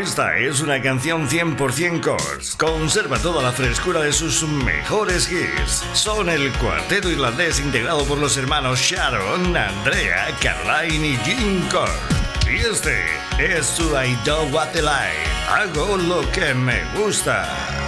Esta es una canción 100% Corrs. Conserva toda la frescura de sus mejores hits. Son el cuarteto irlandés integrado por los hermanos Sharon, Andrea, Caroline y Jim Corr. Y este es su I Do What I Like. Hago lo que me gusta.